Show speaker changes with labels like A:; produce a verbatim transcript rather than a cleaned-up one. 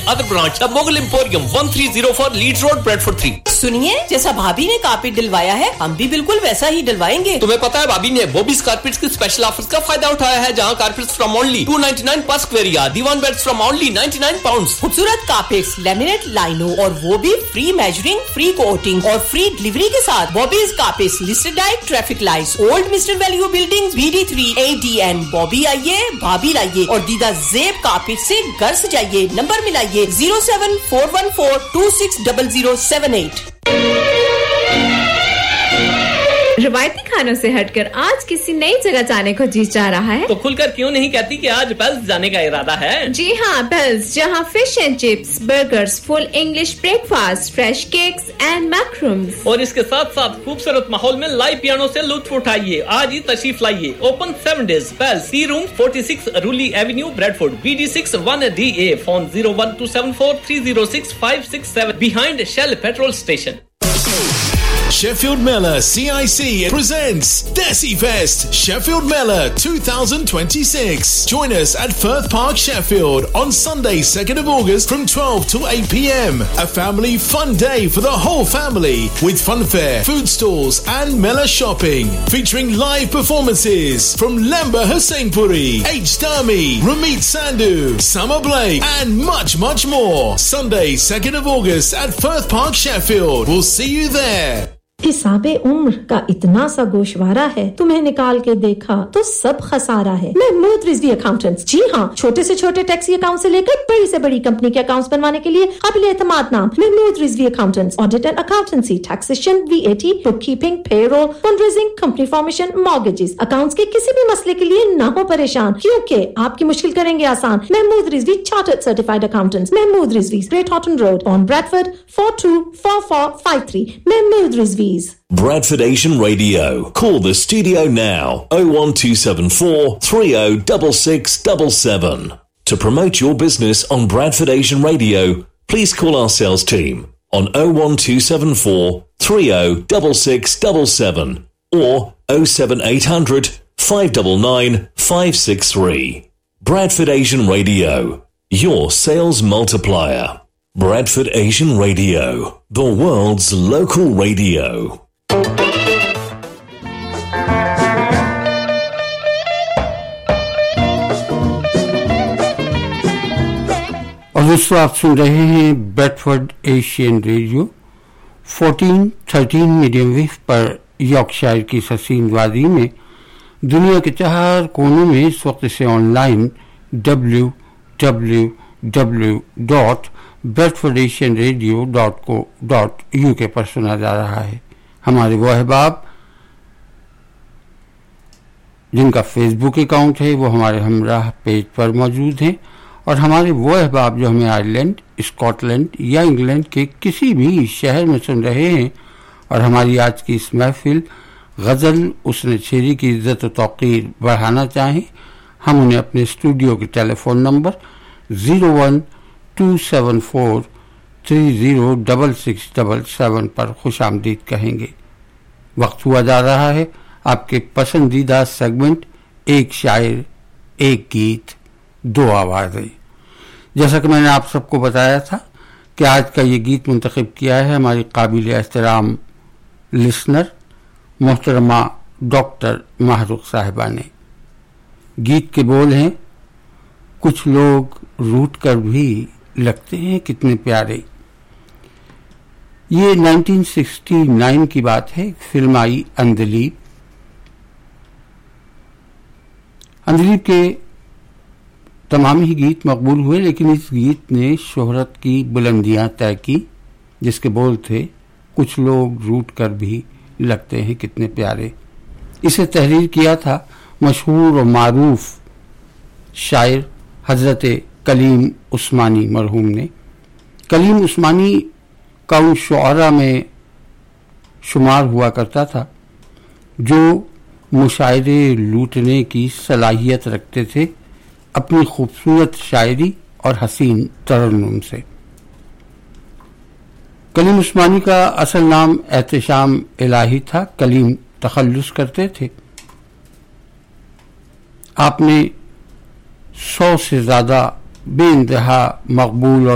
A: Other branch the Mughal emporium one three zero four Leeds road Bradford three.
B: सुनिए, जैसा भाभी ने कारपेट दिलवाया है हम भी बिल्कुल वैसा ही दिलवाएंगे।
A: तुम्हें पता है भाभी ने बॉबीज कारपेट्स के स्पेशल ऑफर्स का फायदा उठाया है, जहां carpets from only two ninety-nine पर square yard, Diwan beds from only ninety-nine pounds.
B: खूबसूरत कारपेट्स, लैमिनेट लाइनो और वो भी फ्री मेजरिंग, फ्री कोटिंग और फ्री डिलीवरी के साथ। Bobby's carpets listed at traffic lights, old mister value building, B D three A D N। Bobby आइए, भाभी लाइए और दीदा जेब कारपेट से घर सजाइए। Number मिलाइए zero seven four one four two six zero zero seven eight।
C: रवायती खानों से हटकर आज किसी नई जगह जाने को जी चाह रहा है
A: तो खुलकर क्यों नहीं कहती कि आज पेल्स जाने का इरादा है।
C: जी हाँ, पेल्स, जहाँ fish and chips, burgers, full English breakfast, fresh cakes and मैक्रूम्स और
A: इसके साथ साथ खूबसूरत माहौल में लाइव पियानो से लुत्फ उठाइए। आज ही तशरीफ लाइए। Open seven days. Pails, C room forty-six रूली Avenue, Bradford, B D six one D A। Phone zero one two seven four three zero six five six seven behind Shell petrol station।
D: Sheffield Miller C I C presents Desi Fest Sheffield Miller twenty twenty-six. Join us at Firth Park, Sheffield on Sunday second of August from twelve to eight p m. A family fun day for the whole family with funfair, food stalls and Miller shopping featuring live performances from Lemba Husseinpuri, H. Dami, Ramit Sandhu, Summer Blake and much much more. Sunday second of August at Firth Park, Sheffield. We'll see you there.
E: हिसाबे उम्र का इतना सा गोशवारा है, तुम्हें निकाल के देखा तो सब खसारा है। महमूद रिजवी अकाउंटेंट्स, जी हाँ, छोटे से छोटे टैक्सी अकाउंट से लेकर बड़ी से बड़ी कंपनी के अकाउंट्स बनवाने के लिए काबिल एतमाद नाम Mahmood Rizvi accountants. Audit and accountancy, taxation, V A T, bookkeeping, payroll, fundraising, company formation, mortgages, accounts के किसी भी मसले के लिए ना हो परेशान, क्योंकि आपकी मुश्किल करेंगे आसान। Mahmood Rizvi chartered certified accountants, Mahmood Rizvi, great Horton road, on Bradford four two four four five three। Mahmood Rizvi.
F: Bradford Asian Radio. Call the studio now oh one two seven four three oh six six seven seven. To promote your business on Bradford Asian Radio, please call our sales team on oh one two seven four three oh six six seven seven or oh seven eight hundred five nine nine five six three. Bradford Asian Radio, your sales multiplier. Bradford Asian Radio, the world's local radio.
G: और इस वक्त आप सुन रहे हैं Bradford Asian radio fourteen thirteen medium wave पर Yorkshire की हसीन वादी में दुनिया के चार कोनों में इस वक्त से online W W W dot Bradford Asian radio dot co dot U के पर सुना जा रहा है। हमारे वो अहबाब जिनका फेसबुक अकाउंट है वो हमारे हमराह पेज पर मौजूद हैं और हमारे वो अहबाब जो हमें आयरलैंड, स्कॉटलैंड या इंग्लैंड के किसी भी शहर में सुन रहे हैं और हमारी आज की इस महफिल गज़ल उसने छेरी की इज्जत व तौक़ीर बढ़ाना चाहें, हम उन्हें अपने स्टूडियो के telephone number zero one two seven four three zero six six seven seven पर खुशामदीद कहेंगे। वक्त हुआ जा रहा है आपके पसंदीदा सेगमेंट एक शायर एक गीत दो आवाज़ें। जैसा कि मैंने आप सबको बताया था कि आज का ये गीत मुंतखब किया है हमारी काबिल एहतराम लिसनर मोहतरमा डॉक्टर माहरूख साहिबा ने। गीत के बोल हैं, कुछ लोग रूठ कर भी लगते हैं कितने प्यारे। ये नाइनटीन सिक्सटी नाइन की बात है। फिल्म आई अंधलीप। अंधलीप के तमाम ही गीत मकबूल हुए, लेकिन इस गीत ने शोहरत की बुलंदियां तय की, जिसके बोल थे, कुछ लोग रूठ कर भी लगते हैं कितने प्यारे। इसे तहरीर किया था मशहूर और मारूफ शायर हजरत कलीम उस्मानी मरहूम ने। कलीम उस्मानी का उन शुआरा में शुमार हुआ करता था जो मुशायरे लूटने की सलाहियत रखते थे अपनी खूबसूरत शायरी और हसीन तरन्नुम से। कलीम उस्मानी का असल नाम एहतशाम इलाही था। कलीम तखल्लुस करते थे। आपने सौ से ज्यादा बेइंतहा मकबूल और